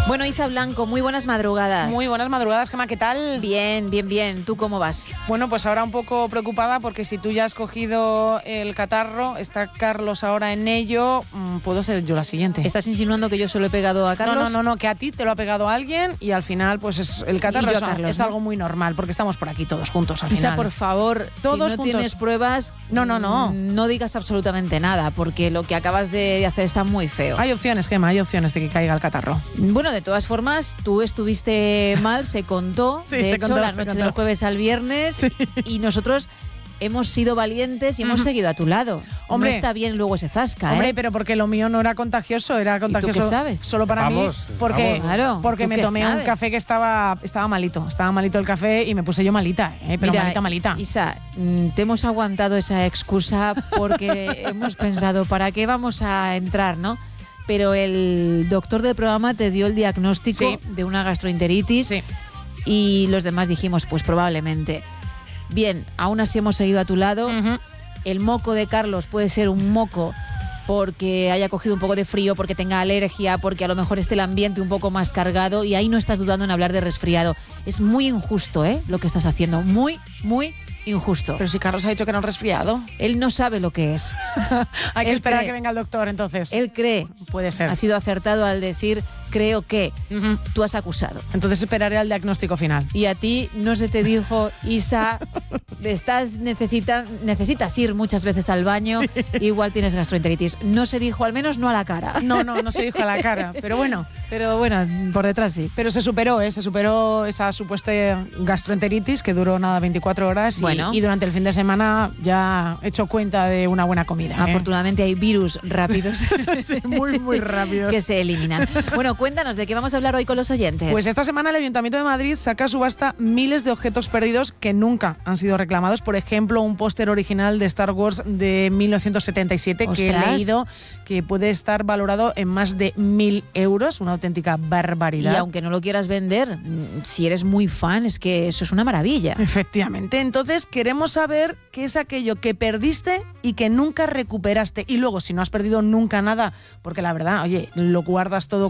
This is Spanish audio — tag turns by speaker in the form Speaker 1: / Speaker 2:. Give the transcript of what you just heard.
Speaker 1: Bueno, Isa Blanco, muy buenas madrugadas.
Speaker 2: Muy buenas madrugadas, Gemma, ¿qué tal?
Speaker 1: Bien, bien, bien. ¿Tú cómo vas?
Speaker 2: Bueno, pues ahora un poco preocupada porque si tú ya has cogido el catarro, está Carlos ahora en ello, puedo ser yo la siguiente.
Speaker 1: ¿Estás insinuando que yo se lo he pegado a Carlos?
Speaker 2: No, que a ti te lo ha pegado alguien y al final pues el catarro es algo muy normal porque estamos por aquí todos juntos al final.
Speaker 1: Isa, por favor,
Speaker 2: todos
Speaker 1: si no
Speaker 2: juntos.
Speaker 1: tienes pruebas, no digas absolutamente nada porque lo que acabas de hacer está muy feo.
Speaker 2: Hay opciones, Gemma, hay opciones de que caiga el catarro.
Speaker 1: Bueno, de todas formas, tú estuviste mal, se contó.
Speaker 2: Sí,
Speaker 1: de
Speaker 2: se
Speaker 1: hecho,
Speaker 2: contó,
Speaker 1: la
Speaker 2: se
Speaker 1: noche
Speaker 2: contó.
Speaker 1: del jueves al viernes.
Speaker 2: Sí.
Speaker 1: Y nosotros hemos sido valientes y hemos seguido a tu lado.
Speaker 2: Hombre,
Speaker 1: no está bien luego ese zasca,
Speaker 2: Hombre, pero porque lo mío no era contagioso, era contagioso.
Speaker 1: ¿Y tú qué sabes?
Speaker 2: Solo para mí, porque
Speaker 1: ¿tú
Speaker 2: me
Speaker 1: qué
Speaker 2: tomé un
Speaker 1: sabes?
Speaker 2: café que estaba malito. Estaba malito el café y me puse yo malita, pero
Speaker 1: Mira,
Speaker 2: malita.
Speaker 1: Isa, te hemos aguantado esa excusa porque hemos pensado, ¿para qué vamos a entrar, no? Pero el doctor del programa te dio el diagnóstico de una gastroenteritis y los demás dijimos, pues probablemente. Bien, aún así hemos seguido a tu lado. El moco de Carlos puede ser un moco porque haya cogido un poco de frío, porque tenga alergia, porque a lo mejor esté el ambiente un poco más cargado y ahí no estás dudando en hablar de resfriado. Es muy injusto, lo que estás haciendo. Muy, muy injusto.
Speaker 2: Pero si Carlos ha dicho que era un resfriado.
Speaker 1: Él no sabe lo que es.
Speaker 2: Hay que esperar a que venga el doctor, entonces.
Speaker 1: Él cree.
Speaker 2: Puede ser.
Speaker 1: Ha sido acertado al decir, creo que. Tú has acusado.
Speaker 2: Entonces esperaré al diagnóstico final.
Speaker 1: Y a ti no se te dijo, Isa, necesitas ir muchas veces al baño, igual tienes gastroenteritis. No se dijo, al menos no a la cara.
Speaker 2: No se dijo a la cara, pero bueno.
Speaker 1: Pero bueno, por detrás sí.
Speaker 2: Pero se superó esa supuesta gastroenteritis que duró 24 horas y durante el fin de semana ya he hecho cuenta de una buena comida.
Speaker 1: Afortunadamente hay virus rápidos.
Speaker 2: Sí, muy, muy rápidos.
Speaker 1: Que se eliminan. Bueno, cuéntanos, ¿de qué vamos a hablar hoy con los oyentes?
Speaker 2: Pues esta semana el Ayuntamiento de Madrid saca a subasta miles de objetos perdidos que nunca han sido reclamados. Por ejemplo, un póster original de Star Wars de 1977 que he leído que puede estar valorado en más de 1.000 euros, una auténtica barbaridad.
Speaker 1: Y aunque no lo quieras vender, si eres muy fan, es que eso es una maravilla.
Speaker 2: Efectivamente. Entonces queremos saber qué es aquello que perdiste y que nunca recuperaste. Y luego, si no has perdido nunca nada, porque la verdad, oye, lo guardas todo